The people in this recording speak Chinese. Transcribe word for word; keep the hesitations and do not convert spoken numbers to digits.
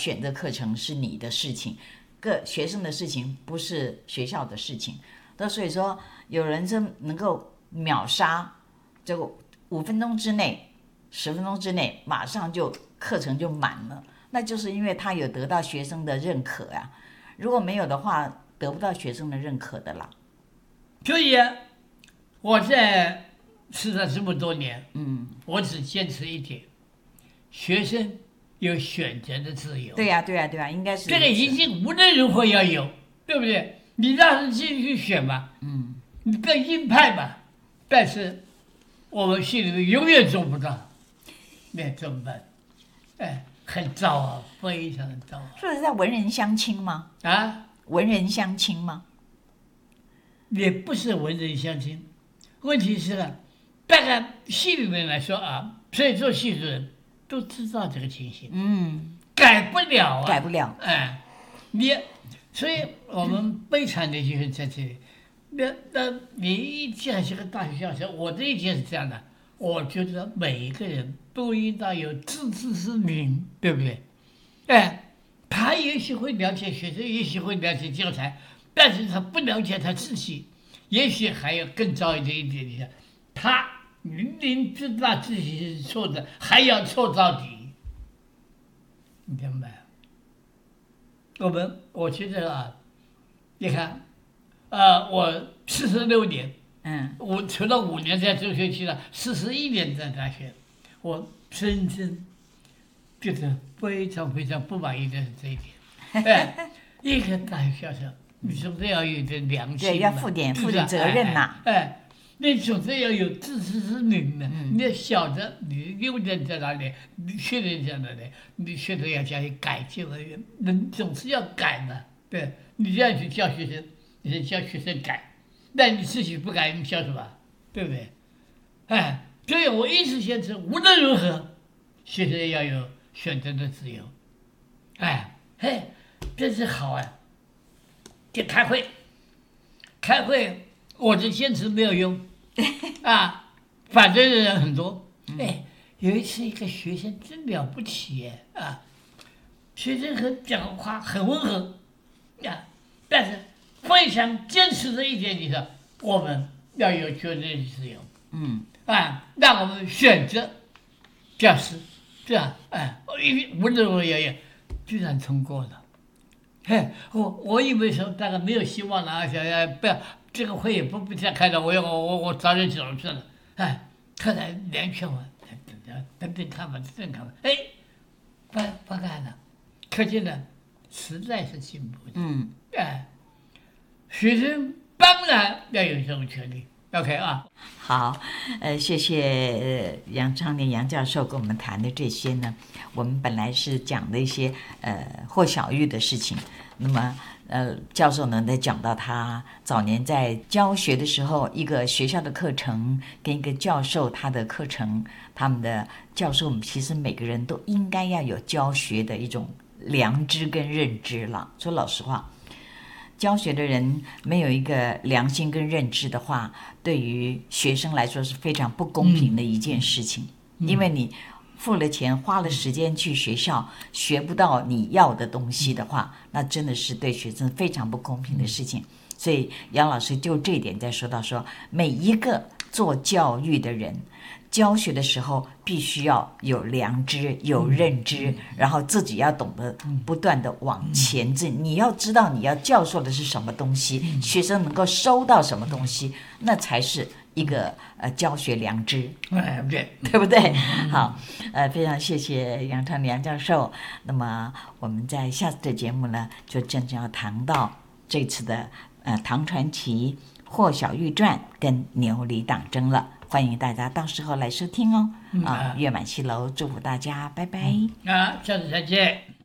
选择课程是你的事情，各学生的事情不是学校的事情。那所以说，有人是能够秒杀这个五分钟之内、十分钟之内，马上就课程就满了，那就是因为他有得到学生的认可呀、啊。如果没有的话，得不到学生的认可的啦。 所以我在师大这么多年， 嗯， 我只坚持一点：学生有选择的自由。 对呀、啊，对呀、啊，对呀、啊，应该是这个一定无论如何要有，对不对？你让人进去选嘛， 嗯， 你更硬派嘛，但是我们心里面永远做不到，那怎么办？哎，很糟啊，非常的糟啊。 说是在文人相亲吗？ 啊？ 文人相亲吗？ 也不是文人相亲，问题是呢，大概戏里面来说啊，所以做戏的人都知道这个情形， 嗯， 改不了啊， 改不了。 哎，你，所以我们悲惨的就是在这里。那那你一讲是个大学教授，我的意见是这样的，我觉得每一个人都应当有自知之明，对不对？哎。他也许会了解学生，也许会了解教材，但是他不了解他自己，也许还有更糟一点一点点，他明明知道自己是错的，还要错到底，你明白？我们我觉得啊，你看，呃，我四十六年， 嗯， 我除了五年在中学期了，四十一年在大学，我真正。就是非常非常不满意的是这一点，哎，一个大学教授，你总是要有点良心， 对，要负点负点责任呐、 哎，哎，你总是要有自知之明的， 嗯、 你要晓得你的优点在哪里，你缺点在哪里，你学着要加以改进而已，人总是要改的，对，你这样去教学生，你是教学生改，那你自己不改，你教什么？对不对？哎，所以我一直坚持，无论如何，学生要有选择的自由，哎，嘿，真是好啊！就开会，开会，我的坚持没有用，啊，反对的人很多。哎，有一次一个学生真了不起耶，啊，学生很讲话很温和，啊，但是非常坚持的一点就是，我们要有绝对的自由， 嗯， 啊，让我们选择教师。是啊，哎，无论如何也居然通过了，嘿，我我以为说大概没有希望了，而且不要这个会也不不再开了，我要我我我早点走了算了，哎，后来连劝我等等等等看吧，等等看吧，哎，不不干了，可见呢，时代是进步的， 嗯， 哎，学生当然要有这种权利。OK 啊， 好，呃，谢谢杨昌年杨教授跟我们谈的这些呢。我们本来是讲的一些呃霍小玉的事情，那么呃教授呢在讲到他早年在教学的时候，一个学校的课程跟一个教授他的课程，他们的教授其实每个人都应该要有教学的一种良知跟认知了。说老实话。教学的人没有一个良心跟认知的话，对于学生来说是非常不公平的一件事情。嗯、因为你付了钱，花了时间去学校，学不到你要的东西的话，那真的是对学生非常不公平的事情。所以杨老师就这一点在说到说，每一个做教育的人。教学的时候必须要有良知、有认知，然后自己要懂得不断的往前进。你要知道你要教授的是什么东西，学生能够收到什么东西，那才是一个呃教学良知， 哎，对， 对不对？好，呃，非常谢谢杨昌良教授。那么我们在下次的节目呢，就真正要谈到这次的呃唐传奇、霍小玉传跟牛李党争了。欢迎大家到时候来收听哦！啊，月满西楼祝福大家，拜拜！ 啊，下次再见。